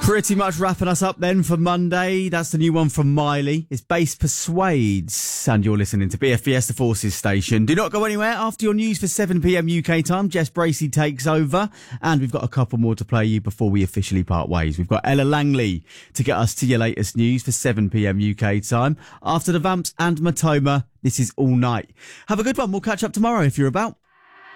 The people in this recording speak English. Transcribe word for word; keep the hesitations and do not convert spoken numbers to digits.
Pretty much wrapping us up then for Monday. That's the new one from Miley. It's Bass Persuades. And you're listening to B F Fiesta Forces Station. Do not go anywhere. After your news for seven p.m. U K time, Jess Bracey takes over. And we've got a couple more to play you before we officially part ways. We've got Ella Langley to get us to your latest news for seven p.m. U K time. After the Vamps and Matoma, this is All Night. Have a good one. We'll catch up tomorrow if you're about.